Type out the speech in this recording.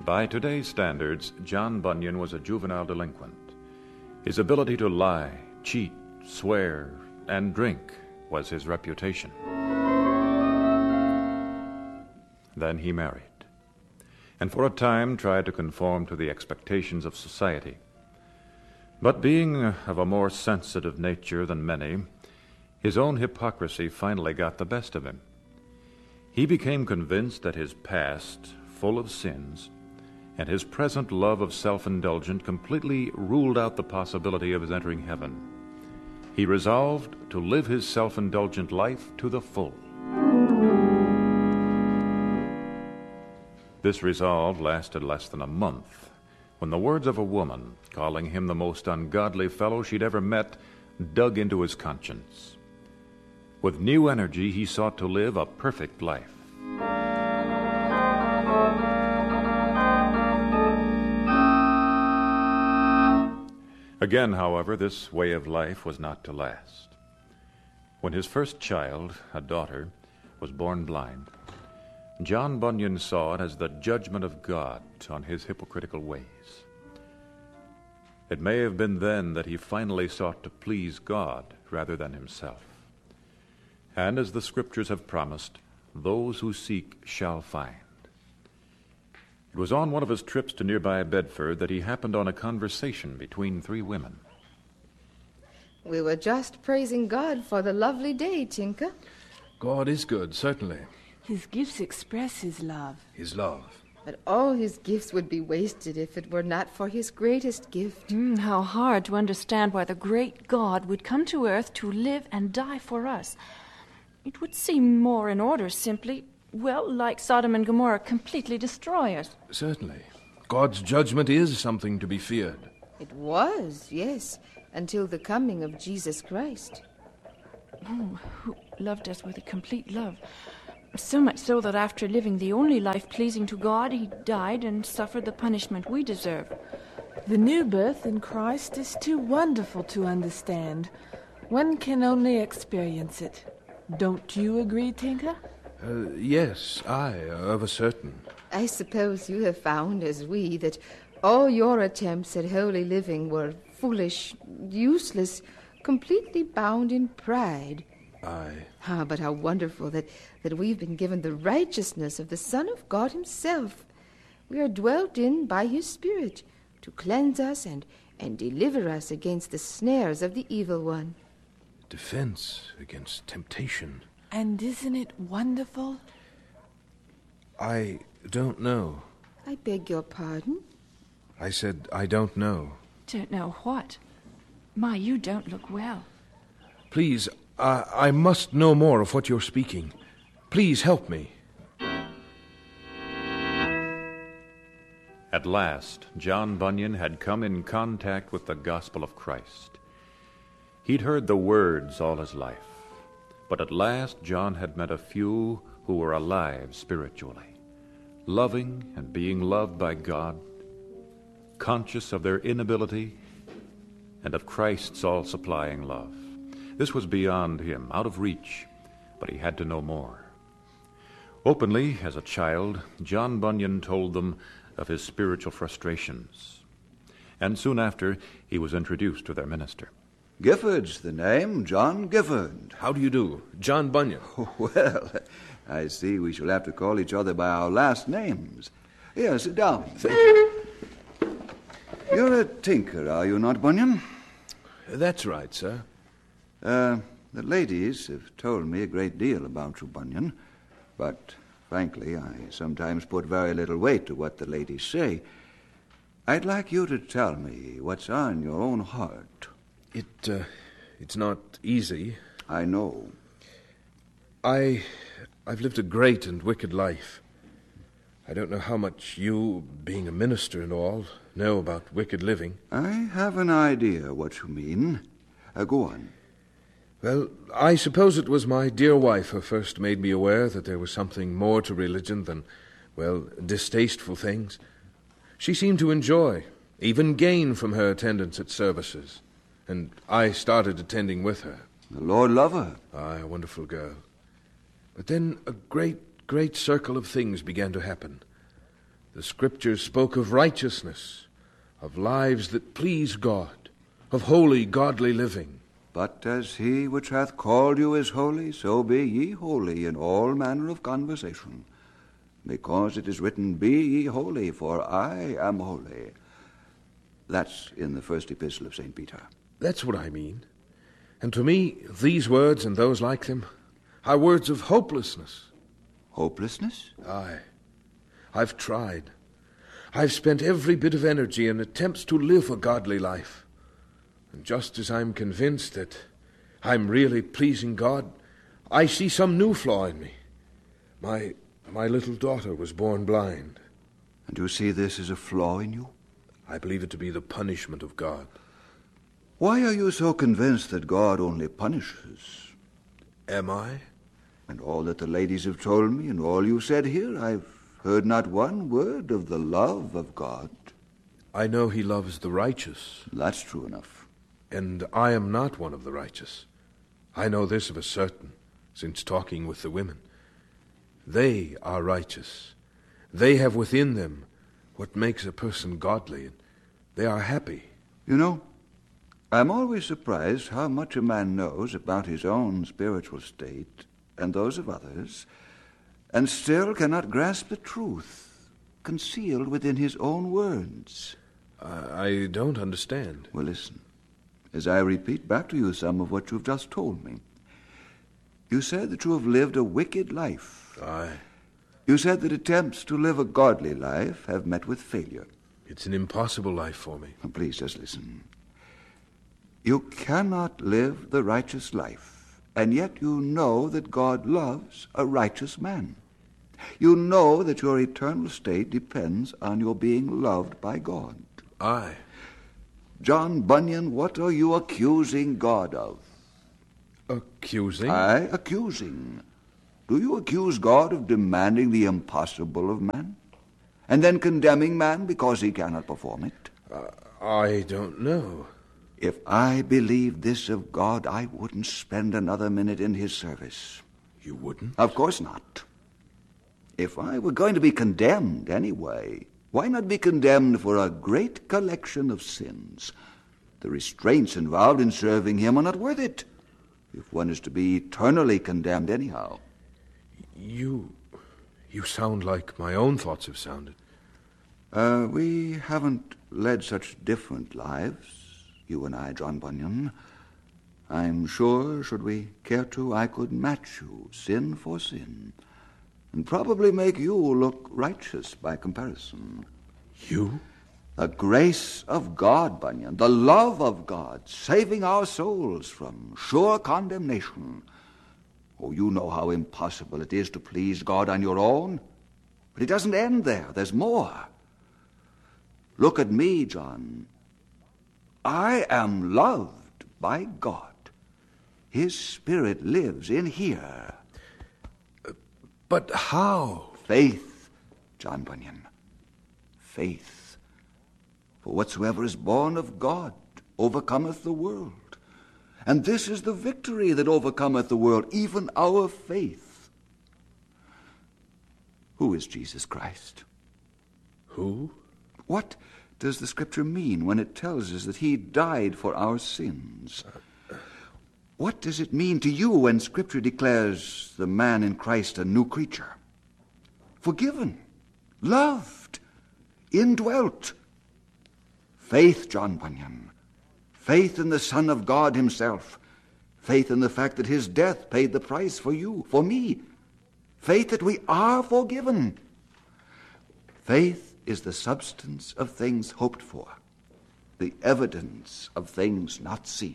By today's standards, John Bunyan was a juvenile delinquent. His ability to lie, cheat, swear, and drink was his reputation. Then he married, and for a time tried to conform to the expectations of society. But being of a more sensitive nature than many, his own hypocrisy finally got the best of him. He became convinced that his past, full of sins, and his present love of self-indulgence completely ruled out the possibility of his entering heaven. He resolved to live his self-indulgent life to the full. This resolve lasted less than a month, when the words of a woman, calling him the most ungodly fellow she'd ever met, dug into his conscience. With new energy, he sought to live a perfect life. Again, however, this way of life was not to last. When his first child, a daughter, was born blind, John Bunyan saw it as the judgment of God on his hypocritical ways. It may have been then that he finally sought to please God rather than himself. And as the Scriptures have promised, those who seek shall find. It was on one of his trips to nearby Bedford that he happened on a conversation between three women. We were just praising God for the lovely day, Tinker. God is good, certainly. His gifts express his love. His love. But all his gifts would be wasted if it were not for his greatest gift. How hard to understand why the great God would come to earth to live and die for us. It would seem more in order simply, like Sodom and Gomorrah, completely destroy us. Certainly. God's judgment is something to be feared. It was, yes, until the coming of Jesus Christ. Who loved us with a complete love. So much so that after living the only life pleasing to God, he died and suffered the punishment we deserve. The new birth in Christ is too wonderful to understand. One can only experience it. Don't you agree, Tinker? Yes, of a certain. I suppose you have found, as we, that all your attempts at holy living were foolish, useless, completely bound in pride. But how wonderful that we've been given the righteousness of the Son of God himself. We are dwelt in by his Spirit to cleanse us and deliver us against the snares of the evil one. Defense against temptation. And isn't it wonderful? I don't know. I beg your pardon? I said I don't know. Don't know what? My, you don't look well. Please, I must know more of what you're speaking. Please help me. At last, John Bunyan had come in contact with the gospel of Christ. He'd heard the words all his life, but at last John had met a few who were alive spiritually, loving and being loved by God, conscious of their inability and of Christ's all-supplying love. This was beyond him, out of reach, but he had to know more. Openly, as a child, John Bunyan told them of his spiritual frustrations, and soon after he was introduced to their minister. Gifford's the name, John Gifford. How do you do? John Bunyan. Well, I see we shall have to call each other by our last names. Here, sit down. Thank you. You're a tinker, are you not, Bunyan? That's right, sir. The ladies have told me a great deal about you, Bunyan, but frankly, I sometimes put very little weight to what the ladies say. I'd like you to tell me what's on your own heart. It's not easy. I know. I've lived a great and wicked life. I don't know how much you, being a minister and all, know about wicked living. I have an idea what you mean. Go on. Well, I suppose it was my dear wife who first made me aware that there was something more to religion than, distasteful things. She seemed to enjoy, even gain from her attendance at services, and I started attending with her. The Lord love her. Aye, a wonderful girl. But then a great circle of things began to happen. The Scriptures spoke of righteousness, of lives that please God, of holy, godly living. But as he which hath called you is holy, so be ye holy in all manner of conversation. Because it is written, Be ye holy, for I am holy. That's in the first epistle of St. Peter. That's what I mean. And to me, these words and those like them are words of hopelessness. Hopelessness? Aye. I've tried. I've spent every bit of energy in attempts to live a godly life. And just as I'm convinced that I'm really pleasing God, I see some new flaw in me. My little daughter was born blind. And you see this as a flaw in you? I believe it to be the punishment of God. Why are you so convinced that God only punishes? Am I? And all that the ladies have told me and all you said here, I've heard not one word of the love of God. I know he loves the righteous. That's true enough. And I am not one of the righteous. I know this of a certain, since talking with the women. They are righteous. They have within them what makes a person godly, and they are happy. You know, I'm always surprised how much a man knows about his own spiritual state and those of others, and still cannot grasp the truth concealed within his own words. I don't understand. Well, listen, as I repeat back to you some of what you've just told me. You said that you have lived a wicked life. Aye. You said that attempts to live a godly life have met with failure. It's an impossible life for me. Now, please just listen. You cannot live the righteous life, and yet you know that God loves a righteous man. You know that your eternal state depends on your being loved by God. Aye. John Bunyan, what are you accusing God of? Accusing? Aye, accusing. Do you accuse God of demanding the impossible of man, and then condemning man because he cannot perform it? I don't know. If I believed this of God, I wouldn't spend another minute in his service. You wouldn't? Of course not. If I were going to be condemned anyway, why not be condemned for a great collection of sins? The restraints involved in serving him are not worth it, if one is to be eternally condemned anyhow. You sound like my own thoughts have sounded. We haven't led such different lives, you and I, John Bunyan. I'm sure, should we care to, I could match you, sin for sin, and probably make you look righteous by comparison. You? The grace of God, Bunyan, the love of God, saving our souls from sure condemnation. Oh, you know how impossible it is to please God on your own. But it doesn't end there. There's more. Look at me, John. I am loved by God. His Spirit lives in here. But how? Faith, John Bunyan. Faith. For whatsoever is born of God overcometh the world. And this is the victory that overcometh the world, even our faith. Who is Jesus Christ? Who? What does the Scripture mean when it tells us that he died for our sins? What does it mean to you when Scripture declares the man in Christ a new creature? Forgiven, loved, indwelt. Faith, John Bunyan. Faith in the Son of God himself. Faith in the fact that his death paid the price for you, for me. Faith that we are forgiven. Faith is the substance of things hoped for, the evidence of things not seen.